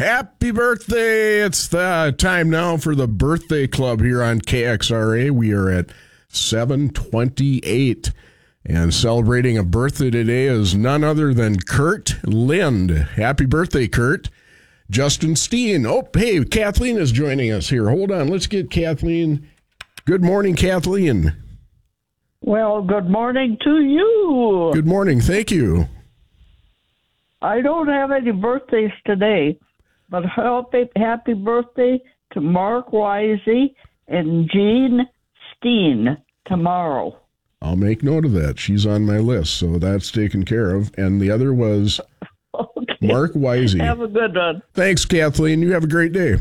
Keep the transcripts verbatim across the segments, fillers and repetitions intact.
Happy birthday. It's the time now for the birthday club here on K X R A. We are at seven twenty-eight. And celebrating a birthday today is none other than Kurt Lind. Happy birthday, Kurt. Justin Steen. Oh, hey, Kathleen is joining us here. Hold on. Let's get Kathleen. Good morning, Kathleen. Well, good morning to you. Good morning. Thank you. I don't have any birthdays today, but happy, happy birthday to Mark Wisey and Jean Steen tomorrow. I'll make note of that. She's on my list, so that's taken care of. And the other was okay. Mark Wisey. Have a good one. Thanks, Kathleen. You have a great day.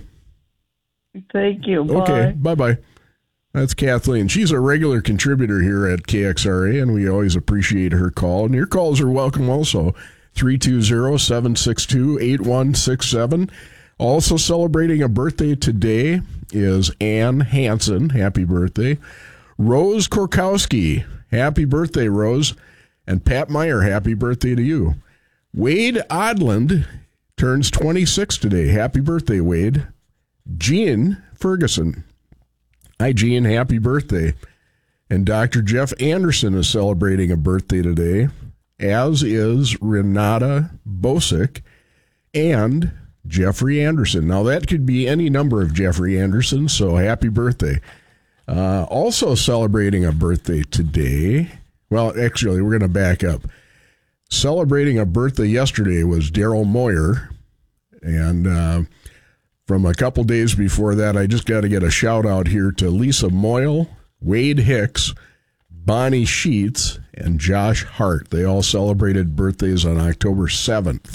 Thank you. Bye. Okay, bye-bye. That's Kathleen. She's a regular contributor here at K X R A, and we always appreciate her call. And your calls are welcome also. three two zero, seven six two, eight one six seven. Also celebrating a birthday today is Ann Hansen. Happy birthday. Rose Korkowski. Happy birthday, Rose. And Pat Meyer, happy birthday to you. Wade Odland turns twenty-six today. Happy birthday, Wade. Jean Ferguson. Hi, Jean. Happy birthday. And Doctor Jeff Anderson is celebrating a birthday today, as is Renata Bosick and Jeffrey Anderson. Now, that could be any number of Jeffrey Anderson, so happy birthday. Uh, also celebrating a birthday today. Well, actually, we're going to back up. Celebrating a birthday yesterday was Daryl Moyer. And uh, from a couple days before that, I just got to get a shout out here to Lisa Moyle, Wade Hicks, Bonnie Sheets, and Josh Hart. They all celebrated birthdays on October seventh.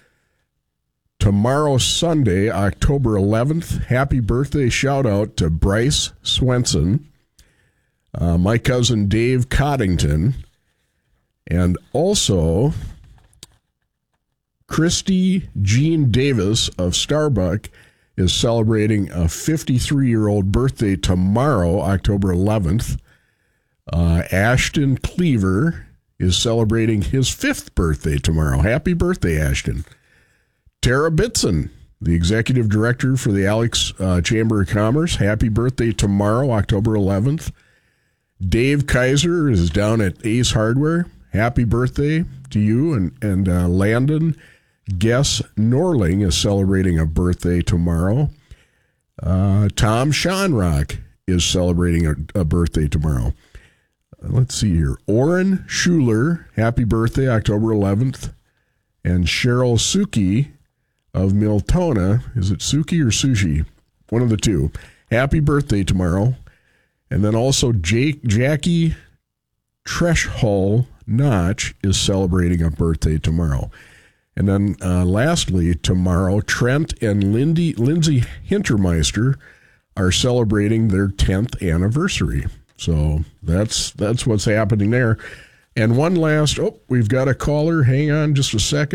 Tomorrow, Sunday, October eleventh, happy birthday shout out to Bryce Swenson, uh, my cousin Dave Coddington, and also Christy Jean Davis of Starbuck is celebrating a fifty-three-year-old birthday tomorrow, October eleventh. Uh, Ashton Cleaver is celebrating his fifth birthday tomorrow. Happy birthday, Ashton. Tara Bitson, the executive director for the Alex uh, Chamber of Commerce. Happy birthday tomorrow, October eleventh. Dave Kaiser is down at Ace Hardware. Happy birthday to you. And, and uh, Landon Guess Norling is celebrating a birthday tomorrow. Uh, Tom Shonrock is celebrating a, a birthday tomorrow. Uh, let's see here. Orrin Schuler, happy birthday, October eleventh. And Cheryl Suki of Miltona, is it Suki or Sushi? One of the two. Happy birthday tomorrow. And then also Jake, Jackie Treshhull Notch is celebrating a birthday tomorrow. And then uh, lastly, tomorrow, Trent and Lindy, Lindsay Hintermeister are celebrating their tenth anniversary. So that's that's what's happening there. And one last, oh, we've got a caller. Hang on just a second.